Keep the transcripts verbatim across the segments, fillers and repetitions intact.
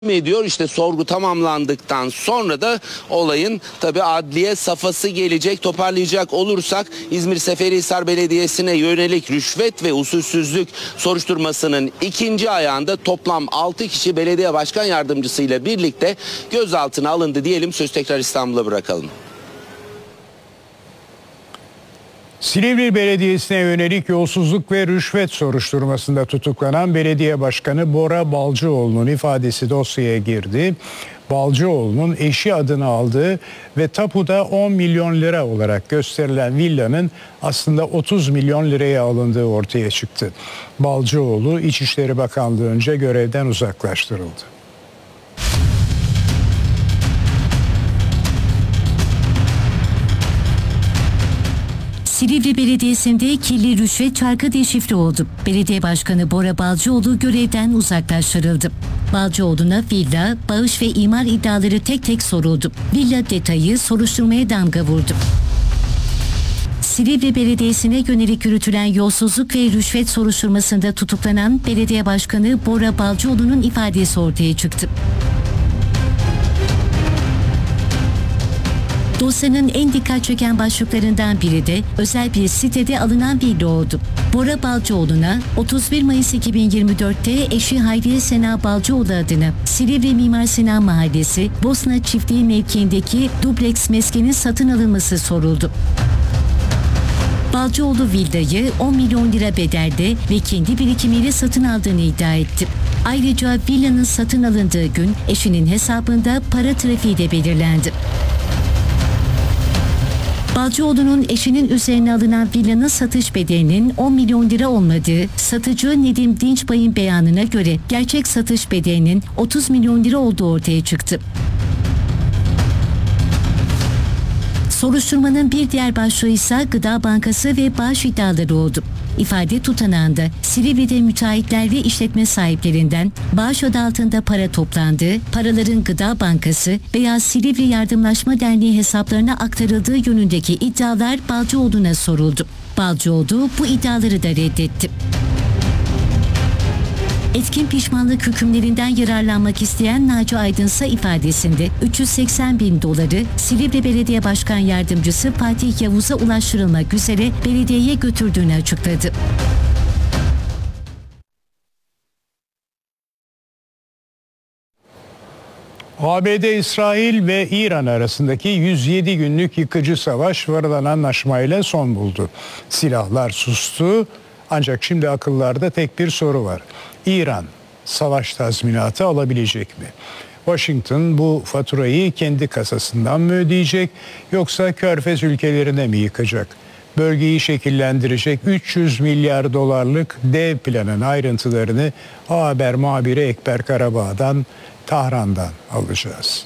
ediyor. İşte sorgu tamamlandıktan sonra da olayın tabi adliye safhası gelecek. Toparlayacak olursak İzmir Seferihisar Belediyesi'ne yönelik rüşvet ve usulsüzlük soruşturmasının ikinci ayağında toplam altı kişi belediye başkan yardımcısı ile birlikte gözaltına alındı diyelim. Söz tekrar İstanbul'a bırakalım. Silivri Belediyesi'ne yönelik yolsuzluk ve rüşvet soruşturmasında tutuklanan belediye başkanı Bora Balcıoğlu'nun ifadesi dosyaya girdi. Balcıoğlu'nun eşi adını aldığı ve tapuda on milyon lira olarak gösterilen villanın aslında otuz milyon liraya alındığı ortaya çıktı. Balcıoğlu İçişleri Bakanlığı'nca görevden uzaklaştırıldı. Silivri Belediyesi'nde kirli rüşvet çarkı deşifre oldu. Belediye Başkanı Bora Balcıoğlu görevden uzaklaştırıldı. Balcıoğlu'na villa, bağış ve imar iddiaları tek tek soruldu. Villa detayı soruşturmaya damga vurdu. Silivri Belediyesi'ne yönelik yürütülen yolsuzluk ve rüşvet soruşturmasında tutuklanan Belediye Başkanı Bora Balcıoğlu'nun ifadesi ortaya çıktı. Dosyanın en dikkat çeken başlıklarından biri de özel bir sitede alınan villa oldu. Bora Balcıoğlu'na otuz bir Mayıs iki bin yirmi dört'te eşi Hayriye Sena Balcıoğlu adına Silivri Mimar Sinan Mahallesi Bosna Çiftliği mevkiindeki dubleks meskenin satın alınması soruldu. Balcıoğlu villayı on milyon lira bedelde ve kendi birikimiyle satın aldığını iddia etti. Ayrıca villanın satın alındığı gün eşinin hesabında para trafiği de belirlendi. Balcıoğlu'nun eşinin üzerine alınan villanın satış bedelinin on milyon lira olmadığı, satıcı Nedim Dinçbay'ın beyanına göre gerçek satış bedelinin otuz milyon lira olduğu ortaya çıktı. Soruşturmanın bir diğer başlığı ise Gıda Bankası ve bağış iddiaları oldu. İfade tutanağında Silivri'de müteahhitler ve işletme sahiplerinden bağış adı altında para toplandığı, paraların Gıda Bankası veya Silivri Yardımlaşma Derneği hesaplarına aktarıldığı yönündeki iddialar Balcıoğlu'na soruldu. Balcıoğlu bu iddiaları da reddetti. Etkin pişmanlık hükümlerinden yararlanmak isteyen Naci Aydınsa ifadesinde üç yüz seksen bin doları Silivri Belediye Başkan Yardımcısı Fatih Yavuz'a ulaştırılmak üzere belediyeye götürdüğünü açıkladı. A B D, İsrail ve İran arasındaki yüz yedi günlük yıkıcı savaş varılan anlaşmayla son buldu. Silahlar sustu ancak şimdi akıllarda tek bir soru var. İran savaş tazminatı alabilecek mi? Washington bu faturayı kendi kasasından mı ödeyecek yoksa Körfez ülkelerine mi yıkacak? Bölgeyi şekillendirecek üç yüz milyar dolarlık dev planın ayrıntılarını A Haber muhabiri Ekber Karabağ'dan, Tahran'dan alacağız.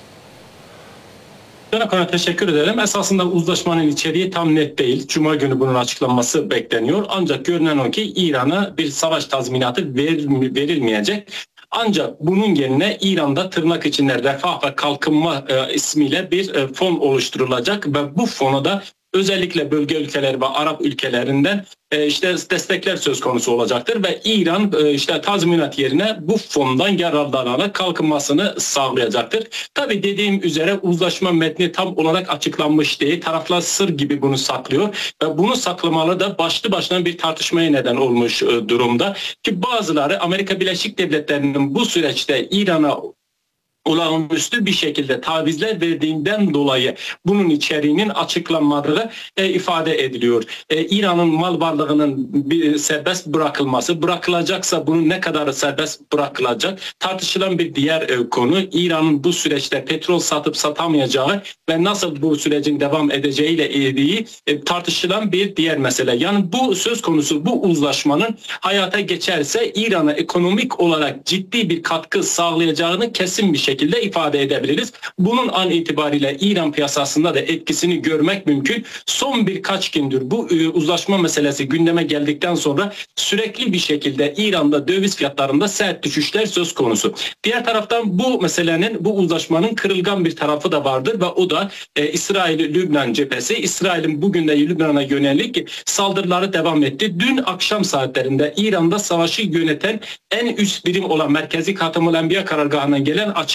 Sana teşekkür ederim. Esasında uzlaşmanın içeriği tam net değil. Cuma günü bunun açıklanması bekleniyor. Ancak görünen o ki İran'a bir savaş tazminatı verilmeyecek. Ancak bunun yerine İran'da tırnak içinde refah ve kalkınma e, ismiyle bir e, fon oluşturulacak ve bu fona da özellikle bölge ülkeleri ve Arap ülkelerinden e, işte destekler söz konusu olacaktır ve İran e, işte tazminat yerine bu fondan yararlanarak kalkınmasını sağlayacaktır. Tabii dediğim üzere uzlaşma metni tam olarak açıklanmış değil. Taraflar sır gibi bunu saklıyor ve bunu saklamaları da başlı başına bir tartışmaya neden olmuş e, durumda. Ki bazıları Amerika Birleşik Devletleri'nin bu süreçte İran'a olağanüstü bir şekilde tavizler verdiğinden dolayı bunun içeriğinin açıklanmadığı e, ifade ediliyor. E, İran'ın mal varlığının bir serbest bırakılması, bırakılacaksa bunun ne kadar serbest bırakılacak tartışılan bir diğer e, konu. İran'ın bu süreçte petrol satıp satamayacağı ve nasıl bu sürecin devam edeceğiyle ilgili e, tartışılan bir diğer mesele. Yani bu söz konusu bu uzlaşmanın hayata geçerse İran'a ekonomik olarak ciddi bir katkı sağlayacağını kesin bir şekilde şekilde ifade edebiliriz. Bunun an itibariyle İran piyasasında da etkisini görmek mümkün. Son birkaç gündür bu e, uzlaşma meselesi gündeme geldikten sonra sürekli bir şekilde İran'da döviz fiyatlarında sert düşüşler söz konusu. Diğer taraftan bu meselenin, bu uzlaşmanın kırılgan bir tarafı da vardır ve o da e, İsrail-Lübnan cephesi. İsrail'in bugün de Lübnan'a yönelik saldırıları devam etti. Dün akşam saatlerinde İran'da savaşı yöneten en üst birim olan Merkezi Katamul Enbiya karargahından gelen açık